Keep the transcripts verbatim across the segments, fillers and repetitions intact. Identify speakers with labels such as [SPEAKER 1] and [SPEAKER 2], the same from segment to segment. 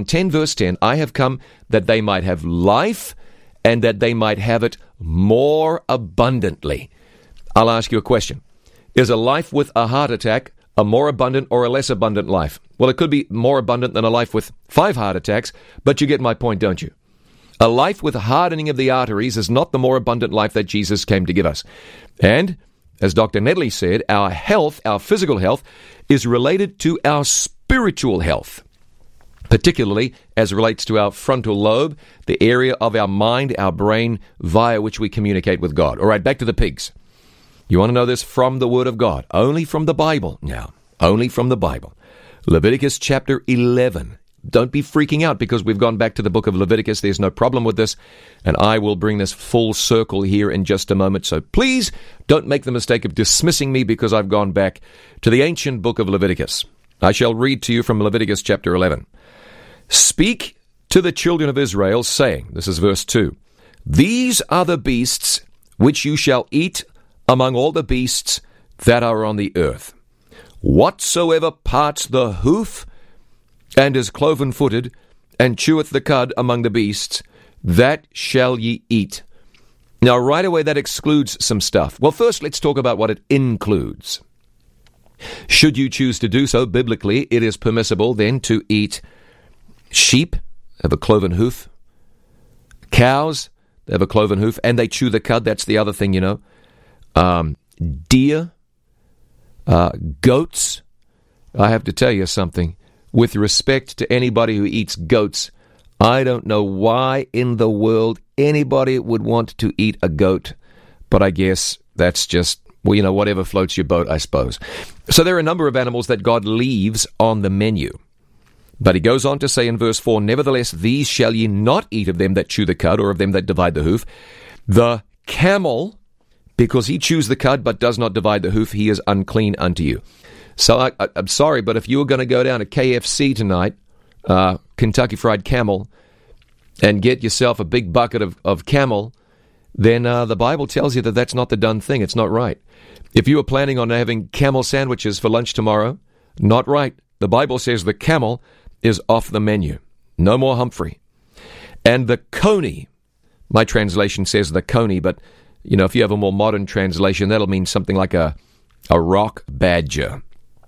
[SPEAKER 1] ten, verse ten, I have come that they might have life and that they might have it more abundantly. I'll ask you a question. Is a life with a heart attack a more abundant or a less abundant life? Well, it could be more abundant than a life with five heart attacks, but you get my point, don't you? A life with hardening of the arteries is not the more abundant life that Jesus came to give us. And, as Doctor Nedley said, our health, our physical health, is related to our spiritual health, particularly as relates to our frontal lobe, the area of our mind, our brain, via which we communicate with God. All right, back to the pigs. You want to know this from the Word of God, only from the Bible now, only from the Bible. Leviticus chapter eleven. Don't be freaking out because we've gone back to the book of Leviticus. There's no problem with this, and I will bring this full circle here in just a moment. So please don't make the mistake of dismissing me because I've gone back to the ancient book of Leviticus. I shall read to you from Leviticus chapter eleven. Speak to the children of Israel, saying, this is verse two, these are the beasts which you shall eat among all the beasts that are on the earth. Whatsoever parts the hoof, and is cloven-footed, and cheweth the cud among the beasts, that shall ye eat. Now, right away, that excludes some stuff. Well, first, let's talk about what it includes. Should you choose to do so, biblically, it is permissible then to eat sheep, have a cloven hoof, cows, they have a cloven hoof, and they chew the cud. That's the other thing, you know. Um, deer, uh, goats. I have to tell you something. With respect to anybody who eats goats, I don't know why in the world anybody would want to eat a goat, but I guess that's just, well, you know, whatever floats your boat, I suppose. So there are a number of animals that God leaves on the menu. But he goes on to say in verse four, nevertheless, these shall ye not eat of them that chew the cud, or of them that divide the hoof. The camel, because he chews the cud but does not divide the hoof, he is unclean unto you. So I, I, I'm sorry, but if you were going to go down to K F C tonight, uh, Kentucky Fried Camel, and get yourself a big bucket of, of camel, then uh, the Bible tells you that that's not the done thing. It's not right. If you were planning on having camel sandwiches for lunch tomorrow, not right. The Bible says the camel is off the menu. No more Humphrey. And the coney, my translation says the coney, but you know, if you have a more modern translation, that'll mean something like a, a rock badger.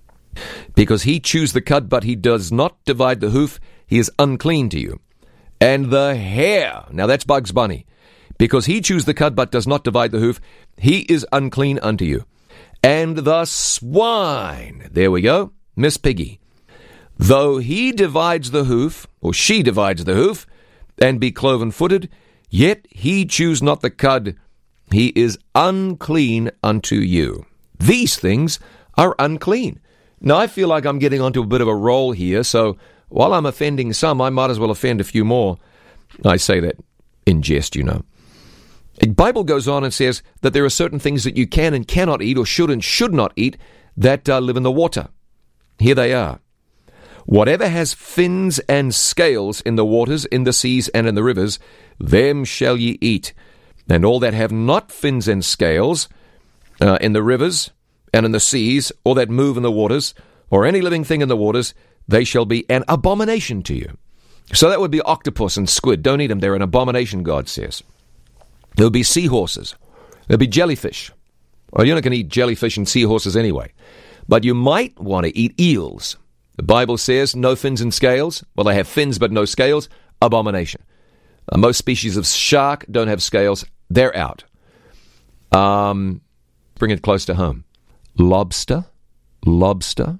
[SPEAKER 1] Because he chews the cud, but he does not divide the hoof, he is unclean to you. And the hare, now that's Bugs Bunny, because he chews the cud, but does not divide the hoof, he is unclean unto you. And the swine, there we go, Miss Piggy, though he divides the hoof, or she divides the hoof, and be cloven-footed, yet he chews not the cud, he is unclean unto you. These things are unclean. Now, I feel like I'm getting onto a bit of a roll here, so while I'm offending some, I might as well offend a few more. I say that in jest, you know. The Bible goes on and says that there are certain things that you can and cannot eat, or should and should not eat, that uh, live in the water. Here they are. Whatever has fins and scales in the waters, in the seas, and in the rivers, them shall ye eat. And all that have not fins and scales uh, in the rivers, and in the seas, or that move in the waters, or any living thing in the waters, they shall be an abomination to you. So that would be octopus and squid. Don't eat them. They're an abomination, God says. There will be seahorses. There'll be jellyfish. Well, you're not going to eat jellyfish and seahorses anyway. But you might want to eat eels. The Bible says no fins and scales. Well, they have fins but no scales. Abomination. Uh, most species of shark don't have scales. They're out. Um, bring it close to home. Lobster, lobster.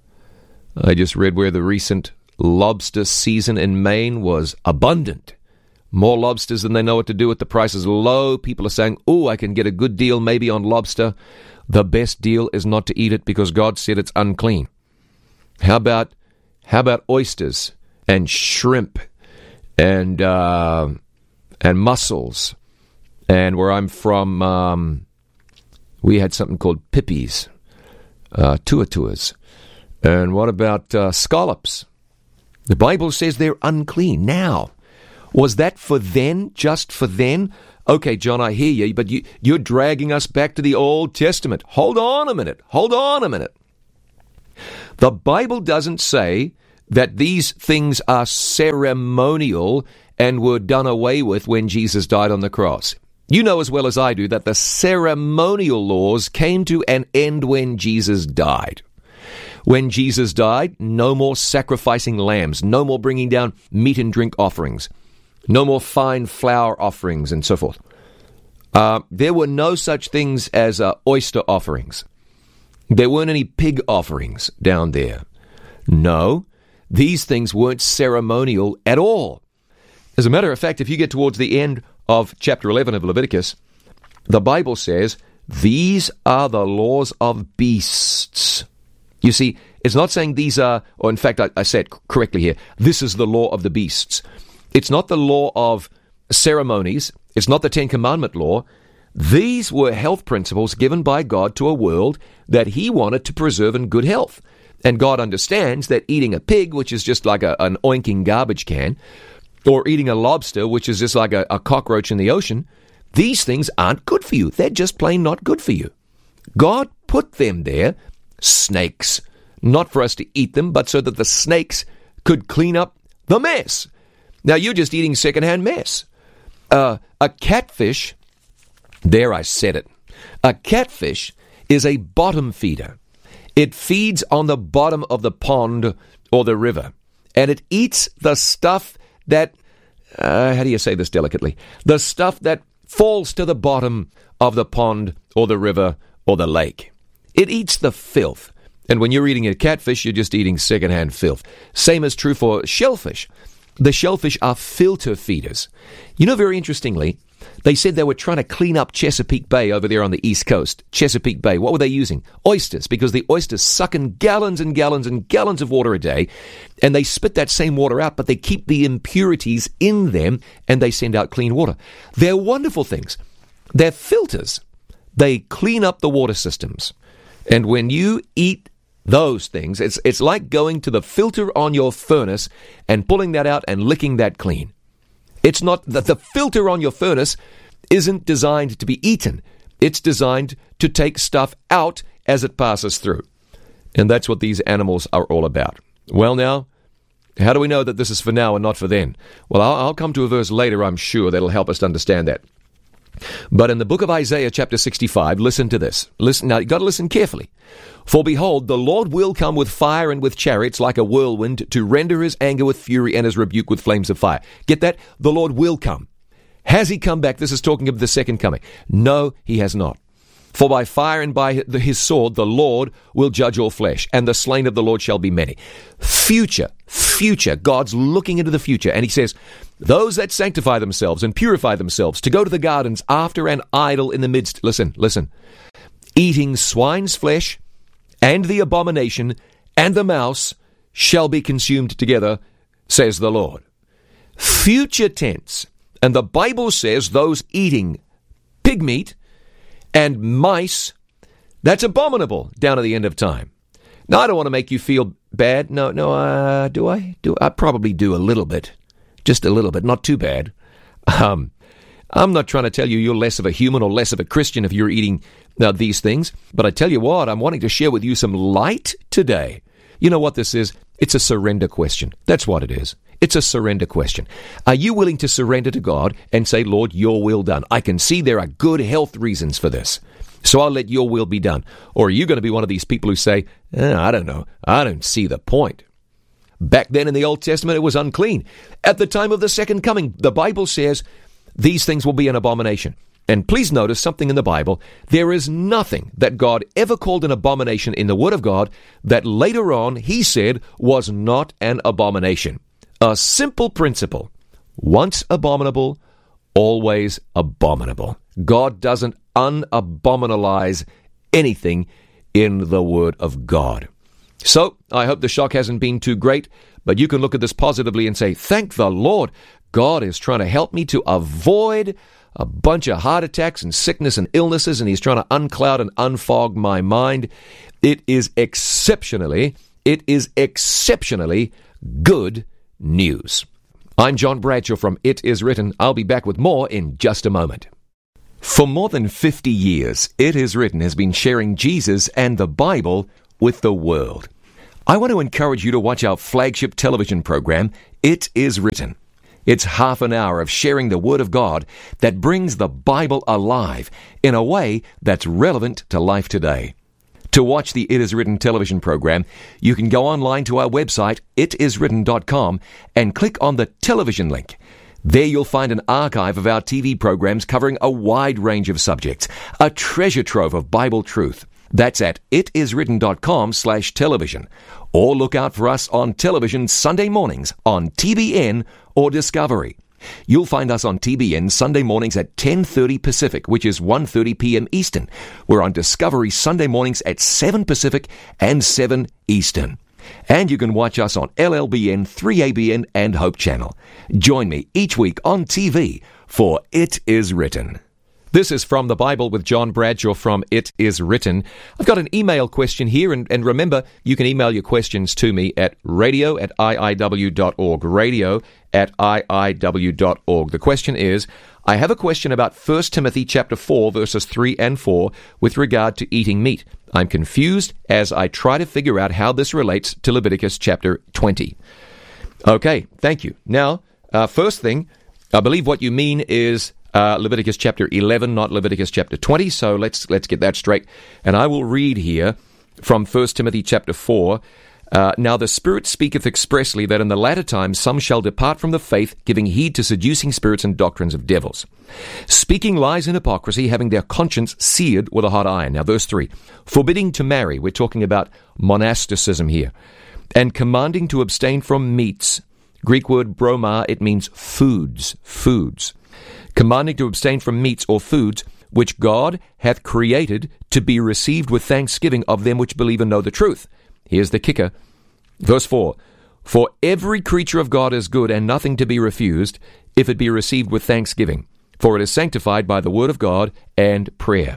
[SPEAKER 1] I just read where the recent lobster season in Maine was abundant. More lobsters than they know what to do with. The price is low. People are saying, oh, I can get a good deal maybe on lobster. The best deal is not to eat it because God said it's unclean. How about how about oysters and shrimp and uh, and mussels? And where I'm from, um, we had something called pippies, uh, tuatuas. And what about uh, scallops? The Bible says they're unclean. Now, was that for then, just for then? Okay, John, I hear you, but you, you're dragging us back to the Old Testament. Hold on a minute. Hold on a minute. The Bible doesn't say that these things are ceremonial and were done away with when Jesus died on the cross. You know as well as I do that the ceremonial laws came to an end when Jesus died. When Jesus died, no more sacrificing lambs, no more bringing down meat and drink offerings, no more fine flour offerings, and so forth. Uh, there were no such things as uh, oyster offerings. There weren't any pig offerings down there. No, these things weren't ceremonial at all. As a matter of fact, if you get towards the end of chapter eleven of Leviticus, the Bible says, these are the laws of beasts. You see, it's not saying these are, or in fact, I, I said correctly here, this is the law of the beasts. It's not the law of ceremonies. It's not the Ten Commandment law. These were health principles given by God to a world that he wanted to preserve in good health. And God understands that eating a pig, which is just like a, an oinking garbage can, or eating a lobster, which is just like a, a cockroach in the ocean, these things aren't good for you. They're just plain not good for you. God put them there, snakes, not for us to eat them, but so that the snakes could clean up the mess. Now, you're just eating secondhand mess. Uh, a catfish, there I said it, a catfish is a bottom feeder. It feeds on the bottom of the pond or the river, and it eats the stuff that, uh, how do you say this delicately? The stuff that falls to the bottom of the pond or the river or the lake. It eats the filth. And when you're eating a catfish, you're just eating secondhand filth. Same is true for shellfish. The shellfish are filter feeders. You know, very interestingly, they said they were trying to clean up Chesapeake Bay over there on the East Coast. Chesapeake Bay, what were they using? Oysters, because the oysters suck in gallons and gallons and gallons of water a day, and they spit that same water out, but they keep the impurities in them, and they send out clean water. They're wonderful things. They're filters. They clean up the water systems. And when you eat those things, it's it's like going to the filter on your furnace and pulling that out and licking that clean. It's not that the filter on your furnace isn't designed to be eaten. It's designed to take stuff out as it passes through. And that's what these animals are all about. Well, now, how do we know that this is for now and not for then? Well, I'll, I'll come to a verse later, I'm sure, that'll help us to understand that. But in the book of Isaiah, chapter sixty-five, listen to this. Listen, now, you've got to listen carefully. For behold, the Lord will come with fire and with chariots like a whirlwind to render his anger with fury and his rebuke with flames of fire. Get that? The Lord will come. Has he come back? This is talking of the second coming. No, he has not. For by fire and by his sword the Lord will judge all flesh, and the slain of the Lord shall be many. Future, future. God's looking into the future, and he says, those that sanctify themselves and purify themselves to go to the gardens after an idol in the midst, listen, listen, eating swine's flesh and the abomination and the mouse shall be consumed together, says the Lord. Future tense. And the Bible says those eating pig meat and mice, that's abominable down at the end of time. Now, I don't want to make you feel bad. No, no, uh, do I? Do I probably do a little bit. Just a little bit, not too bad. Um, I'm not trying to tell you you're less of a human or less of a Christian if you're eating uh, these things. But I tell you what, I'm wanting to share with you some light today. You know what this is? It's a surrender question. That's what it is. It's a surrender question. Are you willing to surrender to God and say, Lord, your will done? I can see there are good health reasons for this, so I'll let your will be done. Or are you going to be one of these people who say, eh, I don't know, I don't see the point? Back then in the Old Testament, it was unclean. At the time of the second coming, the Bible says these things will be an abomination. And please notice something in the Bible. There is nothing that God ever called an abomination in the Word of God that later on he said was not an abomination. A simple principle. Once abominable, always abominable. God doesn't unabominalize anything in the Word of God. So, I hope the shock hasn't been too great, but you can look at this positively and say, thank the Lord, God is trying to help me to avoid a bunch of heart attacks and sickness and illnesses, and he's trying to uncloud and unfog my mind. It is exceptionally, it is exceptionally good news. I'm John Bradshaw from It Is Written. I'll be back with more in just a moment. For more than fifty years, It Is Written has been sharing Jesus and the Bible with the world. I want to encourage you to watch our flagship television program, It Is Written. It's half an hour of sharing the Word of God that brings the Bible alive in a way that's relevant to life today. To watch the It Is Written television program, you can go online to our website, it is written dot com, and click on the television link. There you'll find an archive of our T V programs covering a wide range of subjects, a treasure trove of Bible truth. That's at it is written dot com slash television. Or look out for us on television Sunday mornings on T B N or Discovery. You'll find us on T B N Sunday mornings at ten thirty Pacific, which is one thirty p.m. Eastern. We're on Discovery Sunday mornings at seven Pacific and seven Eastern. And you can watch us on L L B N, three A B N, and Hope Channel. Join me each week on T V for It Is Written. This is From the Bible with John Bradshaw from It Is Written. I've got an email question here, and, and remember, you can email your questions to me at radio at I I W dot org, radio at I I W dot org. The question is, I have a question about First Timothy chapter four, verses three and four, with regard to eating meat. I'm confused as I try to figure out how this relates to Leviticus chapter twenty. Okay, thank you. Now, uh, first thing, I believe what you mean is Uh, Leviticus chapter eleven, not Leviticus chapter twenty, so let's let's get that straight. And I will read here from First Timothy chapter four. Uh, Now the Spirit speaketh expressly that in the latter times some shall depart from the faith, giving heed to seducing spirits and doctrines of devils, speaking lies and hypocrisy, having their conscience seared with a hot iron. Now verse three, forbidding to marry, we're talking about monasticism here, and commanding to abstain from meats. Greek word broma, it means foods, foods. Commanding to abstain from meats or foods which God hath created to be received with thanksgiving of them which believe and know the truth. Here's the kicker. Verse four, for every creature of God is good and nothing to be refused, if it be received with thanksgiving, for it is sanctified by the word of God and prayer.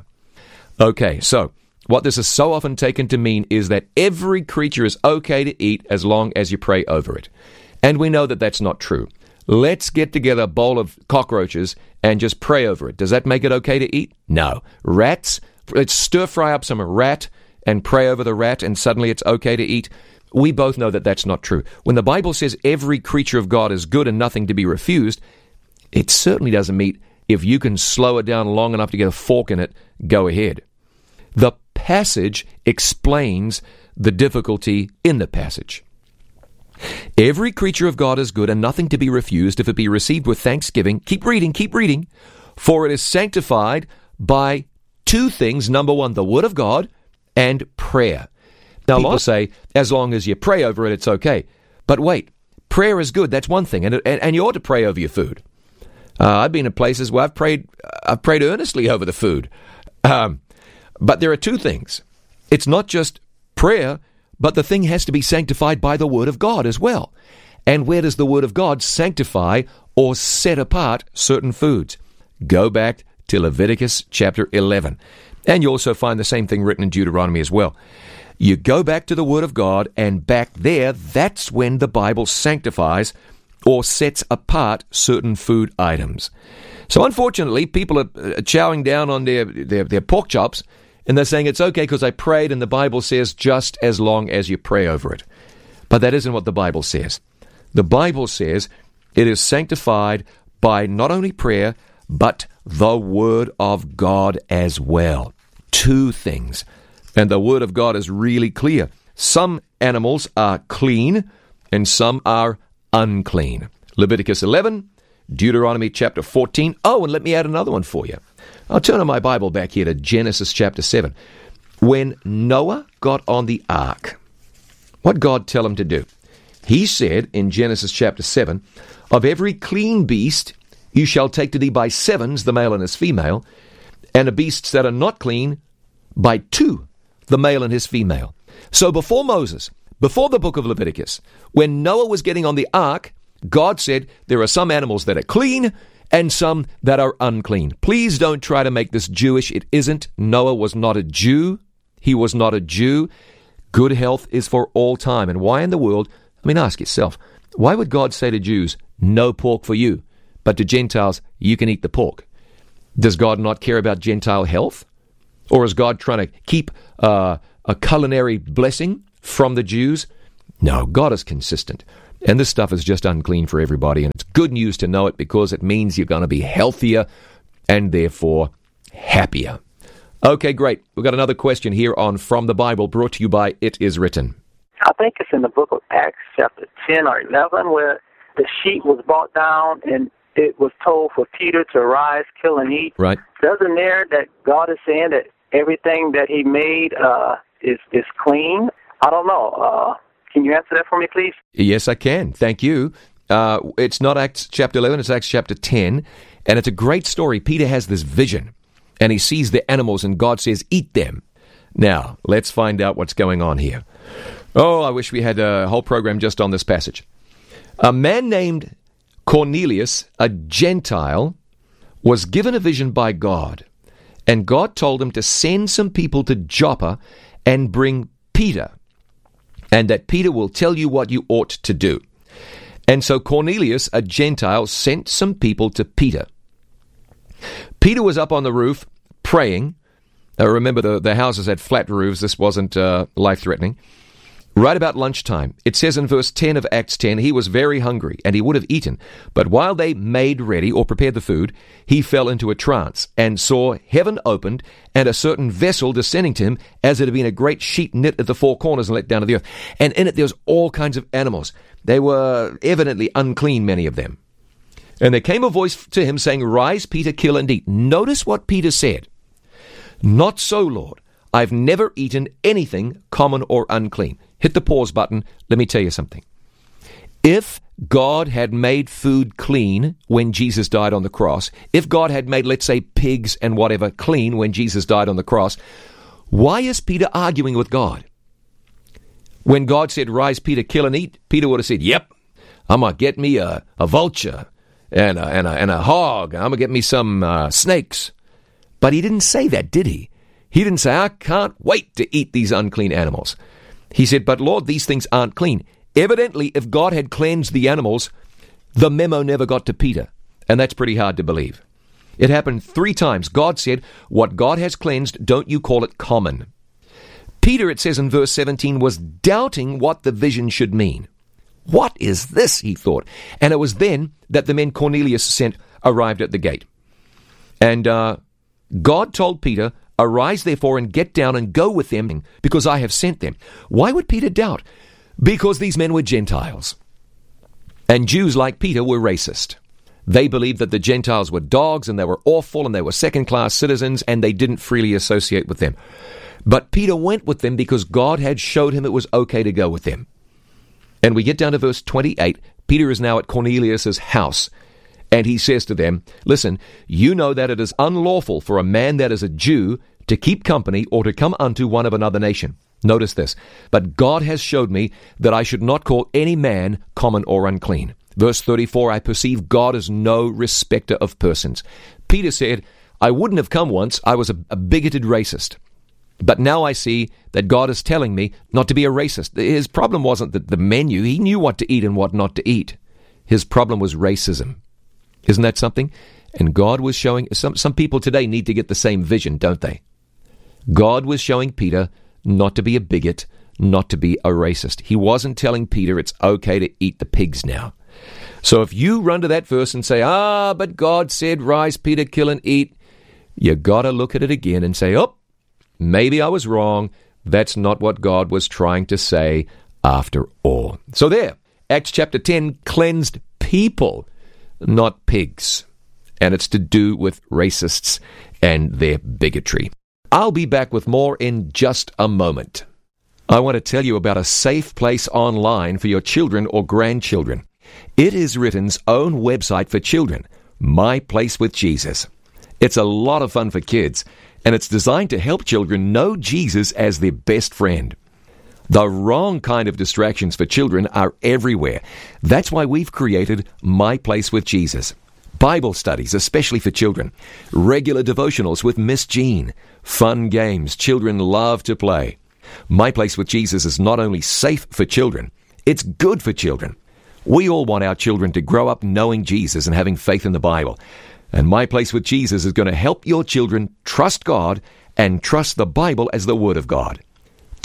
[SPEAKER 1] Okay, so what this is so often taken to mean is that every creature is okay to eat as long as you pray over it. And we know that that's not true. Let's get together a bowl of cockroaches and just pray over it. Does that make it okay to eat? No. Rats, let's stir fry up some rat and pray over the rat and suddenly it's okay to eat. We both know that that's not true. When the Bible says every creature of God is good and nothing to be refused, it certainly doesn't mean if you can slow it down long enough to get a fork in it, go ahead. The passage explains the difficulty in the passage. Every creature of God is good and nothing to be refused if it be received with thanksgiving. Keep reading, keep reading. For it is sanctified by two things. Number one, the word of God and prayer. Now, people say, as long as you pray over it, it's okay. But wait, prayer is good. That's one thing. And, and, and you ought to pray over your food. Uh, I've been in places where I've prayed, I've prayed earnestly over the food. Um, but there are two things. It's not just prayer, but the thing has to be sanctified by the Word of God as well. And where does the Word of God sanctify or set apart certain foods? Go back to Leviticus chapter eleven. And you also find the same thing written in Deuteronomy as well. You go back to the Word of God, and back there, that's when the Bible sanctifies or sets apart certain food items. So unfortunately, people are chowing down on their, their, their pork chops, and they're saying it's okay because I prayed and the Bible says just as long as you pray over it. But that isn't what the Bible says. The Bible says it is sanctified by not only prayer, but the Word of God as well. Two things. And the Word of God is really clear. Some animals are clean and some are unclean. Leviticus eleven, Deuteronomy chapter fourteen. Oh, and let me add another one for you. I'll turn on my Bible back here to Genesis chapter seven. When Noah got on the ark, what did God tell him to do? He said in Genesis chapter seven, of every clean beast you shall take to thee by sevens, the male and his female, and of beasts that are not clean, by two, the male and his female. So before Moses, before the book of Leviticus, when Noah was getting on the ark, God said there are some animals that are clean and some that are unclean. Please don't try to make this Jewish. It isn't. Noah was not a Jew. He was not a Jew. Good health is for all time. And why in the world, I mean, ask yourself, why would God say to Jews, no pork for you, but to Gentiles, you can eat the pork? Does God not care about Gentile health? Or is God trying to keep uh, a culinary blessing from the Jews No, God is consistent. And this stuff is just unclean for everybody. And it's good news to know it because it means you're going to be healthier and therefore happier. Okay, great. We've got another question here on From the Bible, brought to you by It Is Written.
[SPEAKER 2] I think it's in the book of Acts chapter ten or eleven where the sheet was brought down and it was told for Peter to rise, kill, and eat.
[SPEAKER 1] Right.
[SPEAKER 2] Doesn't there that God is saying that everything that he made uh, is, is clean? I don't know. Uh, can you answer that for me, please?
[SPEAKER 1] Yes, I can. Thank you. Uh, it's not Acts chapter eleven, it's Acts chapter ten. And it's a great story. Peter has this vision, and he sees the animals, and God says, eat them. Now, let's find out what's going on here. Oh, I wish we had a whole program just on this passage. A man named Cornelius, a Gentile, was given a vision by God, and God told him to send some people to Joppa and bring Peter, and that Peter will tell you what you ought to do. And so Cornelius, a Gentile, sent some people to Peter. Peter was up on the roof praying. Now remember, the, the houses had flat roofs. This wasn't uh, life-threatening. Right about lunchtime, it says in verse ten of Acts ten, he was very hungry, and he would have eaten. But while they made ready, or prepared the food, he fell into a trance, and saw heaven opened, and a certain vessel descending to him, as it had been a great sheet knit at the four corners and let down to the earth. And in it there was all kinds of animals. They were evidently unclean, many of them. And there came a voice to him saying, rise, Peter, kill and eat. Notice what Peter said. Not so, Lord. I've never eaten anything common or unclean. Hit the pause button. Let me tell you something. If God had made food clean when Jesus died on the cross, if God had made, let's say, pigs and whatever clean when Jesus died on the cross, why is Peter arguing with God? When God said, rise, Peter, kill and eat, Peter would have said, yep, I'm going to get me a, a vulture and a, and, a, and a hog. I'm going to get me some uh, snakes. But he didn't say that, did he? He didn't say, I can't wait to eat these unclean animals. He said, but Lord, these things aren't clean. Evidently, if God had cleansed the animals, the memo never got to Peter. And that's pretty hard to believe. It happened three times. God said, what God has cleansed, don't you call it common. Peter, it says in verse seventeen, was doubting what the vision should mean. What is this, he thought. And it was then that the men Cornelius sent arrived at the gate. And uh, God told Peter, arise therefore and get down and go with them, because I have sent them. Why would Peter doubt? Because these men were Gentiles. And Jews like Peter were racist. They believed that the Gentiles were dogs and they were awful and they were second-class citizens and they didn't freely associate with them. But Peter went with them because God had showed him it was okay to go with them. And we get down to verse twenty-eight. Peter is now at Cornelius' house. And he says to them, listen, you know that it is unlawful for a man that is a Jew to keep company or to come unto one of another nation. Notice this. But God has showed me that I should not call any man common or unclean. Verse thirty-four, I perceive God is no respecter of persons. Peter said, I wouldn't have come once. I was a, a bigoted racist. But now I see that God is telling me not to be a racist. His problem wasn't the, the menu. He knew what to eat and what not to eat. His problem was racism. Isn't that something? And God was showing, some, some people today need to get the same vision, don't they? God was showing Peter not to be a bigot, not to be a racist. He wasn't telling Peter it's okay to eat the pigs now. So if you run to that verse and say, ah, but God said, rise, Peter, kill and eat, you got to look at it again and say, oh, maybe I was wrong. That's not what God was trying to say after all. So there, Acts chapter ten, cleansed people, not pigs. And it's to do with racists and their bigotry. I'll be back with more in just a moment. I want to tell you about a safe place online for your children or grandchildren. It is Written's own website for children, My Place with Jesus. It's a lot of fun for kids, and it's designed to help children know Jesus as their best friend. The wrong kind of distractions for children are everywhere. That's why we've created My Place with Jesus. Bible studies, especially for children. Regular devotionals with Miss Jean. Fun games children love to play. My Place with Jesus is not only safe for children, it's good for children. We all want our children to grow up knowing Jesus and having faith in the Bible. And My Place with Jesus is going to help your children trust God and trust the Bible as the Word of God.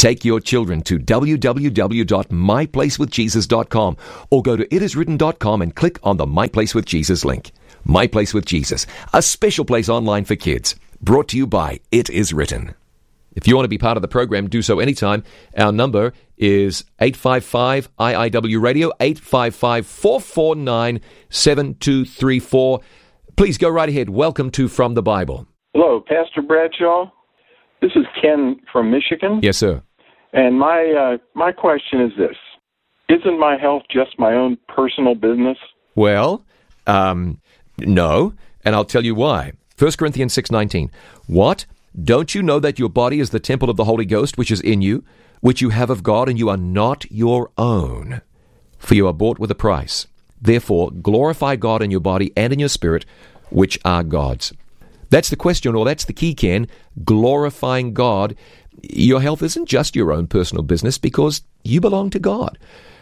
[SPEAKER 1] Take your children to w w w dot my place with jesus dot com or go to it is written dot com and click on the My Place with Jesus link. My Place with Jesus, a special place online for kids. Brought to you by It Is Written. If you want to be part of the program, do so anytime. Our number is eight five five I I W radio, eight five five, four four nine, seven two three four. Please go right ahead. Welcome to From the Bible.
[SPEAKER 3] Hello, Pastor Bradshaw. This is Ken from Michigan.
[SPEAKER 1] Yes, sir.
[SPEAKER 3] And my uh, my question is this. Isn't my health just my own personal business?
[SPEAKER 1] Well, um, no, and I'll tell you why. First Corinthians six nineteen. What? Don't you know that your body is the temple of the Holy Ghost, which is in you, which you have of God, and you are not your own? For you are bought with a price. Therefore, glorify God in your body and in your spirit, which are God's. That's the question, or that's the key, Ken. Glorifying God. Your health isn't just your own personal business because you belong to God.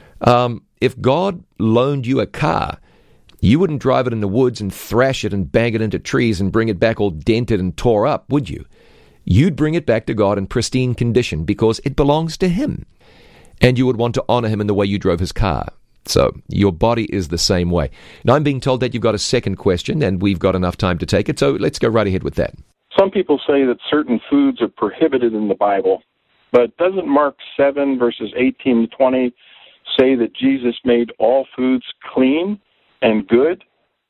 [SPEAKER 1] Um, if God loaned you a car, you wouldn't drive it in the woods and thrash it and bang it into trees and bring it back all dented and tore up, would you? You'd bring it back to God in pristine condition because it belongs to Him. And you would want to honor Him in the way you drove His car. So your body is the same way. Now I'm being told that you've got a second question, and we've got enough time to take it, so let's go right ahead with that.
[SPEAKER 3] Some people say that certain foods are prohibited in the Bible, but doesn't Mark seven, verses eighteen to twenty, say that Jesus made all foods clean and good?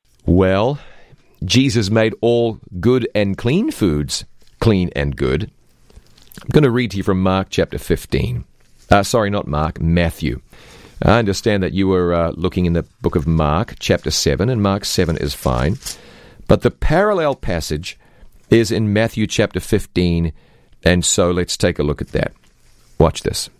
[SPEAKER 1] Well, Jesus made all good and clean foods clean and good. I'm going to read to you from Mark chapter fifteen. Uh, sorry, not Mark, Matthew. I understand that you were uh, looking in the book of Mark, chapter seven, and Mark seven is fine. But the parallel passage is in Matthew chapter fifteen, and so let's take a look at that. Watch this.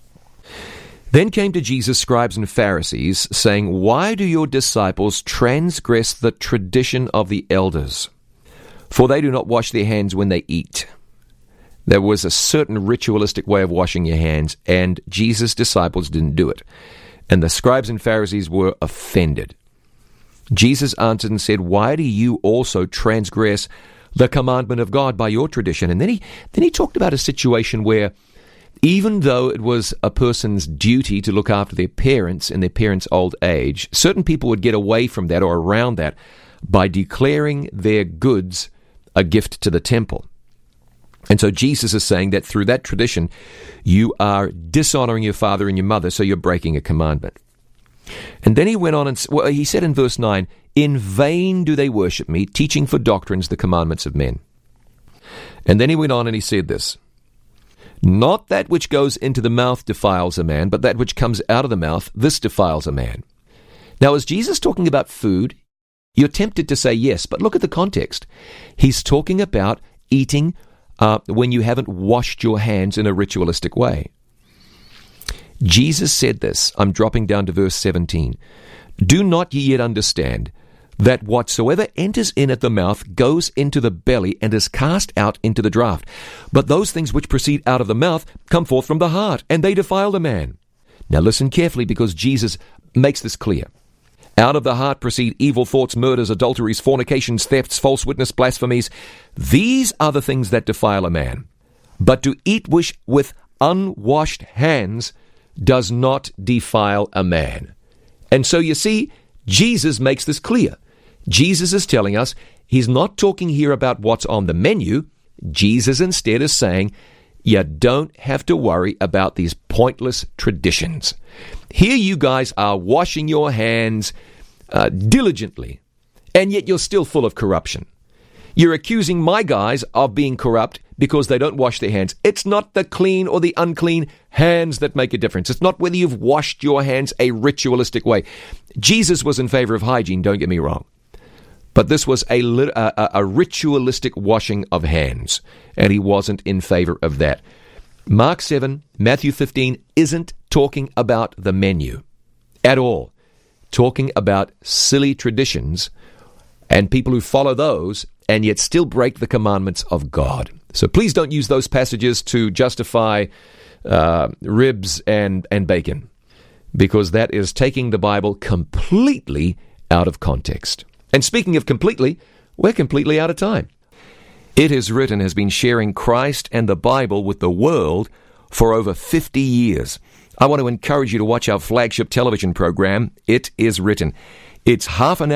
[SPEAKER 1] Then came to Jesus scribes and Pharisees, saying, Why do your disciples transgress the tradition of the elders? For they do not wash their hands when they eat. There was a certain ritualistic way of washing your hands, and Jesus' disciples didn't do it. And the scribes and Pharisees were offended. Jesus answered and said, Why do you also transgress the commandment of God by your tradition? And then he, then he talked about a situation where even though it was a person's duty to look after their parents in their parents' old age, certain people would get away from that or around that by declaring their goods a gift to the temple. And so Jesus is saying that through that tradition, you are dishonoring your father and your mother, so you're breaking a commandment. And then he went on and well, he said in verse nine, In vain do they worship me, teaching for doctrines the commandments of men. And then he went on and he said this, Not that which goes into the mouth defiles a man, but that which comes out of the mouth, this defiles a man. Now, is Jesus talking about food? You're tempted to say yes, but look at the context. He's talking about eating Uh, when you haven't washed your hands in a ritualistic way. Jesus said this, I'm dropping down to verse seventeen, Do not ye yet understand that whatsoever enters in at the mouth goes into the belly and is cast out into the draught? But those things which proceed out of the mouth come forth from the heart, and they defile the man. Now listen carefully, because Jesus makes this clear. Out of the heart proceed evil thoughts, murders, adulteries, fornications, thefts, false witness, blasphemies. These are the things that defile a man. But to eat wish with unwashed hands does not defile a man. And so you see, Jesus makes this clear. Jesus is telling us he's not talking here about what's on the menu. Jesus instead is saying, you don't have to worry about these pointless traditions. Here you guys are washing your hands uh, diligently, and yet you're still full of corruption. You're accusing my guys of being corrupt because they don't wash their hands. It's not the clean or the unclean hands that make a difference. It's not whether you've washed your hands a ritualistic way. Jesus was in favor of hygiene, don't get me wrong. But this was a, a, a ritualistic washing of hands, and he wasn't in favor of that. Mark seven, Matthew fifteen isn't talking about the menu at all. Talking about silly traditions and people who follow those and yet still break the commandments of God. So please don't use those passages to justify uh, ribs and, and bacon, because that is taking the Bible completely out of context. And speaking of completely, we're completely out of time. It Is Written has been sharing Christ and the Bible with the world for over fifty years. I want to encourage you to watch our flagship television program, It Is Written. It's half an